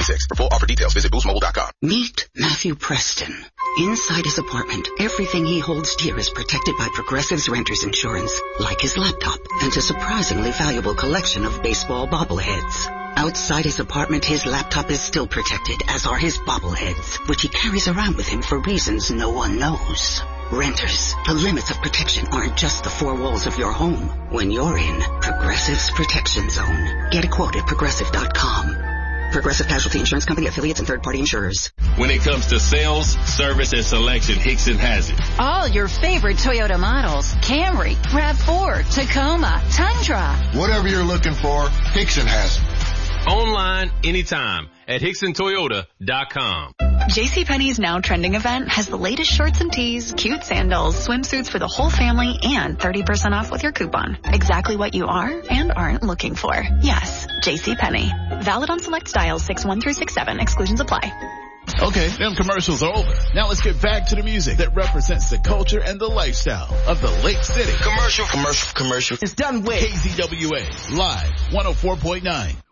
2026. For full offer details, visit boostmobile.com. Meet Matthew Preston. Inside his apartment, everything he holds dear is protected by Progressive's Renters Insurance, like his laptop and a surprisingly valuable collection of baseball bobbleheads. Outside his apartment, his laptop is still protected, as are his bobbleheads, which he carries around with him for reasons no one knows. Renters, the limits of protection aren't just the four walls of your home. When you're in Progressive's Protection Zone, get a quote at Progressive.com. Progressive Casualty Insurance Company, affiliates, and third-party insurers. When it comes to sales, service, and selection, Hickson has it. All your favorite Toyota models: Camry, RAV4, Tacoma, Tundra. Whatever you're looking for, Hickson has it. Online, anytime, at HicksonToyota.com. JCPenney's Now Trending event has the latest shorts and tees, cute sandals, swimsuits for the whole family, and 30% off with your coupon. Exactly what you are and aren't looking for. Yes, JCPenney. Valid on select styles 6-1 through 6-7. Exclusions apply. Okay, them commercials are over. Now let's get back to the music that represents the culture and the lifestyle of the Lake City. Commercial. It's done with KZWA Live 104.9.